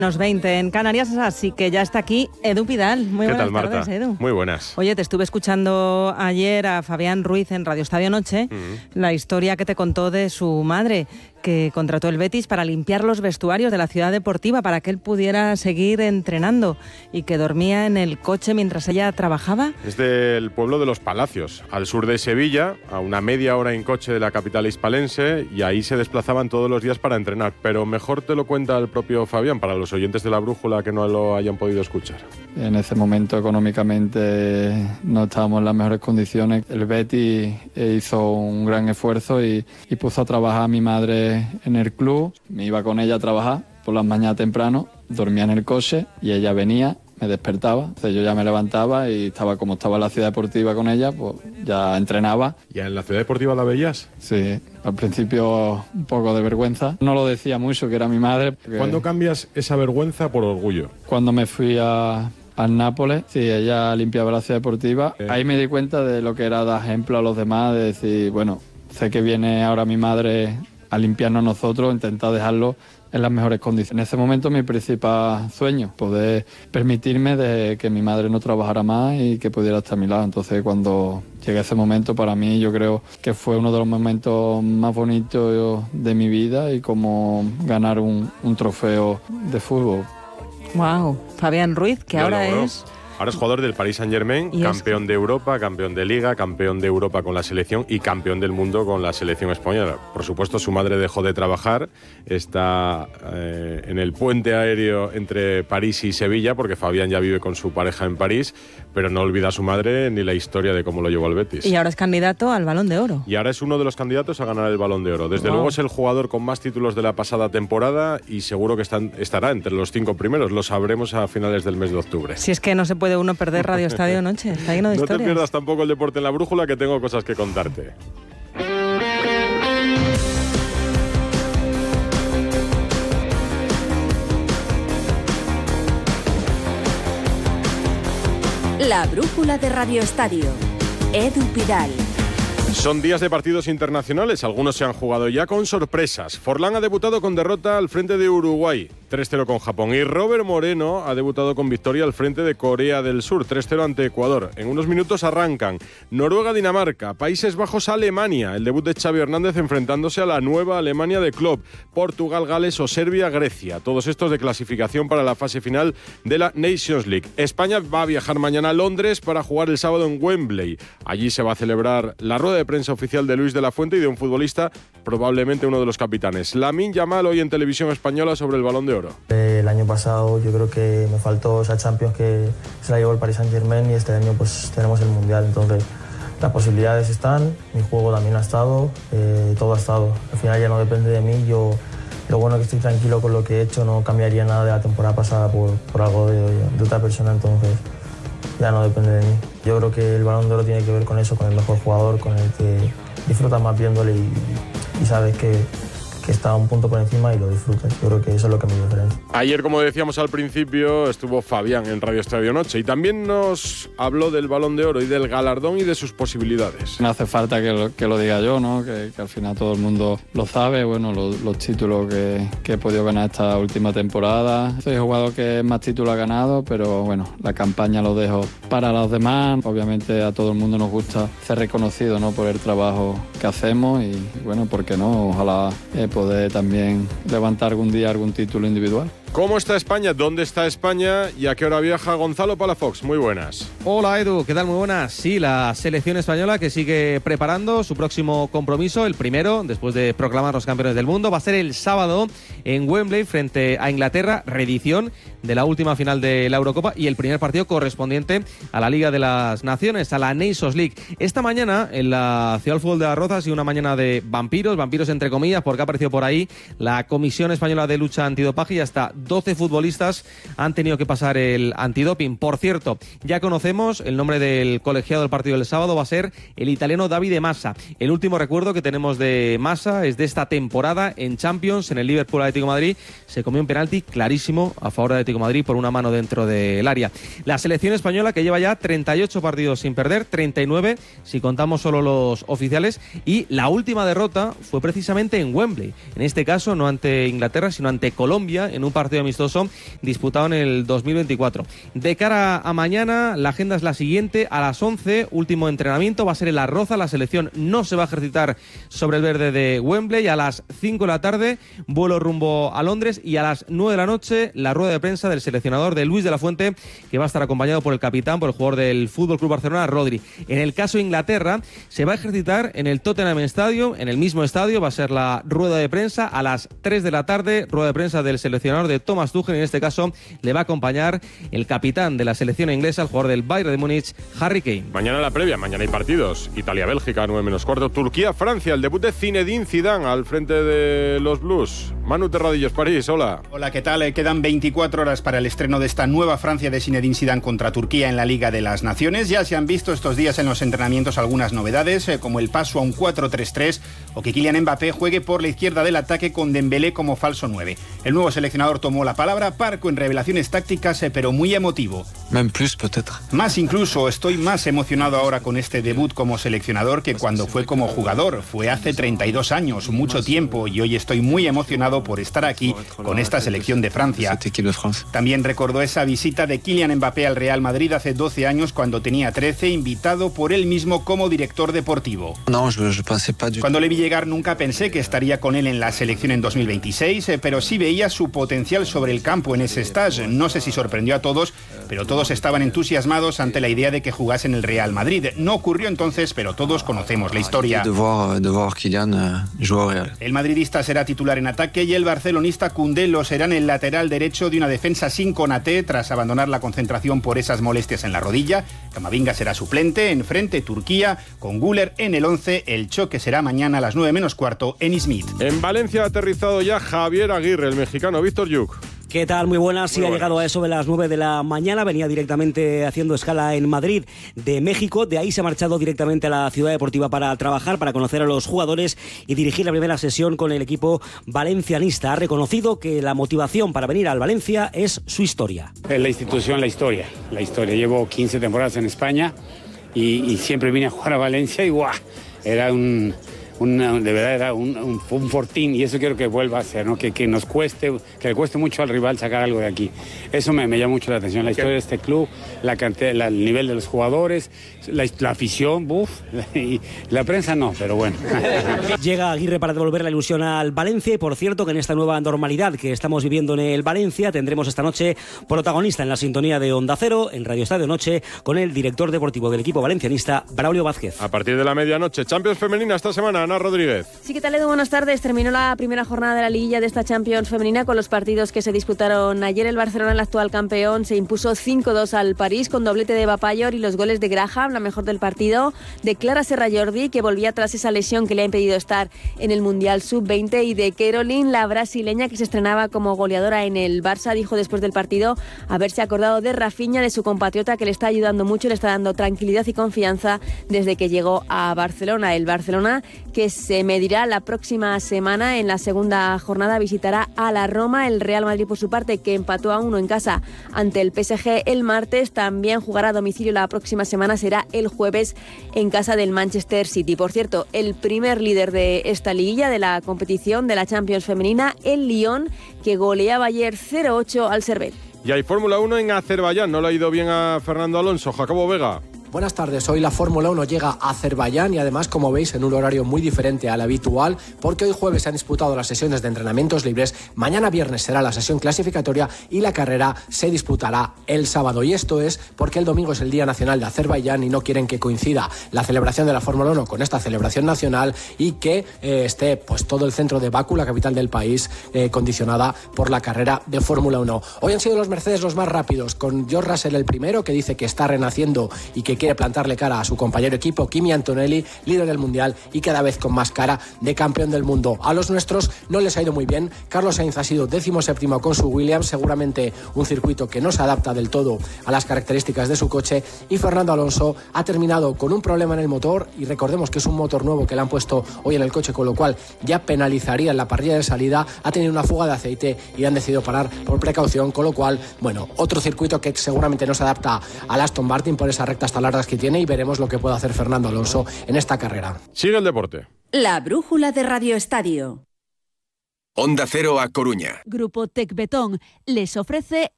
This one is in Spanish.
-20 en Canarias, así que ya está aquí Edu Pidal. Muy buenas tardes, Marta? Edu. Muy buenas. Oye, te estuve escuchando ayer a Fabián Ruiz en Radio Estadio Noche, la historia que te contó de su madre, que contrató el Betis para limpiar los vestuarios de la ciudad deportiva para que él pudiera seguir entrenando y que dormía en el coche mientras ella trabajaba. Es del pueblo de Los Palacios, al sur de Sevilla, a una media hora en coche de la capital hispalense, y ahí se desplazaban todos los días para entrenar. Pero mejor te lo cuenta el propio Fabián, para los oyentes de La Brújula que no lo hayan podido escuchar. En ese momento económicamente no estábamos en las mejores condiciones. El Betis hizo un gran esfuerzo y puso a trabajar a mi madre en el club. Me iba con ella a trabajar por las mañanas temprano, dormía en el coche y ella venía, me despertaba. Entonces yo ya me levantaba y estaba como estaba en la ciudad deportiva con ella, pues ya entrenaba. ¿Ya en la ciudad deportiva la veías? Sí, al principio un poco de vergüenza. No lo decía mucho, que era mi madre. ¿Cuándo cambias esa vergüenza por orgullo? Cuando me fui al Nápoles, sí, ella limpiaba la ciudad deportiva. Ahí me di cuenta de lo que era dar ejemplo a los demás, de decir, bueno, sé que viene ahora mi madre a limpiarnos nosotros, intentar dejarlo en las mejores condiciones. En ese momento mi principal sueño, poder permitirme de que mi madre no trabajara más y que pudiera estar a mi lado. Entonces cuando llegué ese momento, para mí yo creo que fue uno de los momentos más bonitos de mi vida y como ganar un trofeo de fútbol. Wow, Fabián Ruiz, que ahora logró. es Ahora es jugador del Paris Saint-Germain, campeón de Europa, campeón de Liga, campeón de Europa con la selección y campeón del mundo con la selección española. Por supuesto, su madre dejó de trabajar, está en el puente aéreo entre París y Sevilla, porque Fabián ya vive con su pareja en París, pero no olvida a su madre ni la historia de cómo lo llevó al Betis. Y ahora es candidato al Balón de Oro. Y ahora es uno de los candidatos a ganar el Balón de Oro. Desde luego es el jugador con más títulos de la pasada temporada y seguro que estará entre los 5 primeros. Lo sabremos a finales del mes de octubre. Si es que no se puede uno perder Radio Estadio Noche, está lleno de historias. No te pierdas tampoco el deporte en La Brújula, que tengo cosas que contarte. La Brújula de Radio Estadio. Edu Pidal. Son días de partidos internacionales, algunos se han jugado ya con sorpresas. Forlán ha debutado con derrota al frente de Uruguay, 3-0 con Japón. Y Robert Moreno ha debutado con victoria al frente de Corea del Sur, 3-0 ante Ecuador. En unos minutos arrancan Noruega-Dinamarca, Países Bajos-Alemania, el debut de Xavi Hernández enfrentándose a la nueva Alemania de Klopp, Portugal-Gales o Serbia-Grecia. Todos estos de clasificación para la fase final de la Nations League. España va a viajar mañana a Londres para jugar el sábado en Wembley. Allí se va a celebrar la rueda de prensa oficial de Luis de la Fuente y de un futbolista, probablemente uno de los capitanes. Lamine Yamal hoy en Televisión Española sobre el Balón de Oro. El año pasado yo creo que me faltó esa Champions que se la llevó el Paris Saint-Germain y este año pues tenemos el Mundial, entonces las posibilidades están, mi juego también ha estado, todo ha estado. Al final ya no depende de mí, lo bueno es que estoy tranquilo con lo que he hecho, no cambiaría nada de la temporada pasada por algo de otra persona, entonces ya no depende de mí. Yo creo que el Balón de Oro tiene que ver con eso, con el mejor jugador, con el que disfrutas más viéndole y sabes que está un punto por encima y lo disfrutas. Yo creo que eso es lo que me diferencia. Ayer, como decíamos al principio, estuvo Fabián en Radio Estadio Noche y también nos habló del Balón de Oro y del galardón y de sus posibilidades. No hace falta que lo diga yo, ¿no? Que al final todo el mundo lo sabe. Bueno, los títulos que he podido ganar esta última temporada. Soy jugador que más títulos ha ganado, pero bueno, la campaña lo dejo para los demás. Obviamente a todo el mundo nos gusta ser reconocido, ¿no? Por el trabajo que hacemos y bueno, ¿por qué no? Ojalá poder también levantar algún día algún título individual. ¿Cómo está España? ¿Dónde está España? ¿Y a qué hora viaja Gonzalo Palafox? Muy buenas. Hola Edu, ¿qué tal? Muy buenas. Sí, la selección española que sigue preparando su próximo compromiso, el primero, después de proclamar los campeones del mundo, va a ser el sábado en Wembley frente a Inglaterra, reedición de la última final de la Eurocopa y el primer partido correspondiente a la Liga de las Naciones, a la Nations League. Esta mañana en la Ciudad del Fútbol de las Rozas ha sido una mañana de vampiros entre comillas, porque ha aparecido por ahí la Comisión Española de Lucha Antidopaje y hasta 12 futbolistas han tenido que pasar el antidoping. Por cierto, ya conocemos el nombre del colegiado del partido del sábado, va a ser el italiano Davide Massa. El último recuerdo que tenemos de Massa es de esta temporada en Champions, en el Liverpool Atlético de Madrid, se comió un penalti clarísimo a favor del Atlético de Madrid por una mano dentro del área. La selección española que lleva ya 38 partidos sin perder, 39 si contamos solo los oficiales, y la última derrota fue precisamente en Wembley, en este caso no ante Inglaterra sino ante Colombia en un partido amistoso disputado en el 2024. De cara a mañana la agenda es la siguiente: a las 11 último entrenamiento, va a ser en La Roza, la selección no se va a ejercitar sobre el verde de Wembley. A las 5 de la tarde vuelo rumbo a Londres, y a las 9 de la noche la rueda de prensa del seleccionador de Luis de la Fuente, que va a estar acompañado por el capitán, por el jugador del FC Barcelona, Rodri. En el caso de Inglaterra se va a ejercitar en el Tottenham Stadium, en el mismo estadio va a ser la rueda de prensa a las 3 de la tarde, rueda de prensa del seleccionador de Thomas Tuchel. En este caso le va a acompañar el capitán de la selección inglesa, el jugador del Bayern de Múnich, Harry Kane. Mañana la previa, mañana hay partidos. Italia-Bélgica, 9:15. Turquía-Francia, el debut de Zinedine Zidane al frente de los Blues. Manu Terradillos, París, hola. Hola, ¿qué tal? Quedan 24 horas para el estreno de esta nueva Francia de Zinedine Zidane contra Turquía en la Liga de las Naciones. Ya se han visto estos días en los entrenamientos algunas novedades, como el paso a un 4-3-3 o que Kylian Mbappé juegue por la izquierda del ataque con Dembélé como falso 9. El nuevo seleccionador tomó la palabra, parco en revelaciones tácticas, pero muy emotivo. Más incluso, estoy más emocionado ahora con este debut como seleccionador que cuando fue como jugador. Fue hace 32 años, mucho tiempo, y hoy estoy muy emocionado por estar aquí con esta selección de Francia. También recordó esa visita de Kylian Mbappé al Real Madrid hace 12 años cuando tenía 13, invitado por él mismo como director deportivo. Cuando le vi llegar nunca pensé que estaría con él en la selección en 2026, pero sí veía su potencial sobre el campo en ese stage. No sé si sorprendió a todos, pero todos estaban entusiasmados ante la idea de que jugase en el Real Madrid. No ocurrió entonces, pero todos conocemos la historia. El madridista será titular en ataque y el barcelonista Koundé lo será en el lateral derecho de una defensa sin Konaté tras abandonar la concentración por esas molestias en la rodilla. Camavinga será suplente. Enfrente Turquía con Güler en el 11. El choque será mañana a las 9:15 en Izmit. En Valencia ha aterrizado ya Javier Aguirre, el mexicano. Víctor Yuk. ¿Qué tal? Muy buenas. Sí, ha llegado a eso de las 9 de la mañana. Venía directamente haciendo escala en Madrid de México. De ahí se ha marchado directamente a la Ciudad Deportiva para trabajar, para conocer a los jugadores y dirigir la primera sesión con el equipo valencianista. Ha reconocido que la motivación para venir al Valencia es su historia. La institución, la historia. Llevo 15 temporadas en España y siempre vine a jugar a Valencia y ¡guau! Era de verdad era un fortín, y eso quiero que vuelva a ser, ¿no? Que nos cueste, que le cueste mucho al rival sacar algo de aquí. Eso me llama mucho la atención, la historia de este club, la cantidad, el nivel de los jugadores, la afición, y la prensa no, pero bueno. Llega Aguirre para devolver la ilusión al Valencia, y por cierto que en esta nueva normalidad que estamos viviendo en el Valencia tendremos esta noche protagonista en la sintonía de Onda Cero, en Radio Estadio Noche, con el director deportivo del equipo valencianista, Braulio Vázquez. A partir de la medianoche, Champions femenina esta semana, Ana Rodríguez. Sí, ¿qué tal, Edu? Buenas tardes. Terminó la primera jornada de la liguilla de esta Champions femenina con los partidos que se disputaron ayer. El Barcelona, el actual campeón, se impuso 5-2 al París con doblete de Bapayor y los goles de Graham, la mejor del partido, de Clara Serra Jordi, que volvía tras esa lesión que le ha impedido estar en el Mundial Sub-20, y de Caroline, la brasileña que se estrenaba como goleadora en el Barça. Dijo después del partido haberse acordado de Rafinha, de su compatriota, que le está ayudando mucho, le está dando tranquilidad y confianza desde que llegó a Barcelona. El Barcelona, que se medirá la próxima semana en la segunda jornada, visitará a la Roma. El Real Madrid, por su parte, que empató a 1 en casa ante el PSG el martes, también jugará a domicilio la próxima semana, será el jueves en casa del Manchester City. Por cierto, el primer líder de esta liguilla, de la competición de la Champions femenina, el Lyon, que goleaba ayer 0-8 al Servette. Y hay Fórmula 1 en Azerbaiyán. No le ha ido bien a Fernando Alonso. Jacobo Vega. Buenas tardes, hoy la Fórmula 1 llega a Azerbaiyán y además, como veis, en un horario muy diferente al habitual, porque hoy jueves se han disputado las sesiones de entrenamientos libres, mañana viernes será la sesión clasificatoria y la carrera se disputará el sábado. Y esto es porque el domingo es el Día Nacional de Azerbaiyán y no quieren que coincida la celebración de la Fórmula 1 con esta celebración nacional y que esté pues todo el centro de Bakú, la capital del país, condicionada por la carrera de Fórmula 1. Hoy han sido los Mercedes los más rápidos, con George Russell el primero, que dice que está renaciendo y que quiere plantarle cara a su compañero equipo, Kimi Antonelli, líder del Mundial y cada vez con más cara de campeón del mundo. A los nuestros no les ha ido muy bien. Carlos Sainz ha sido 17º con su Williams, seguramente un circuito que no se adapta del todo a las características de su coche, y Fernando Alonso ha terminado con un problema en el motor, y recordemos que es un motor nuevo que le han puesto hoy en el coche, con lo cual ya penalizaría en la parrilla de salida. Ha tenido una fuga de aceite y han decidido parar por precaución, con lo cual, bueno, otro circuito que seguramente no se adapta al Aston Martin por esas rectas tan largas que tiene, y veremos lo que puede hacer Fernando Alonso en esta carrera. Sigue el deporte. La brújula de Radio Estadio. Onda Cero A Coruña. Grupo Tecbetón les ofrece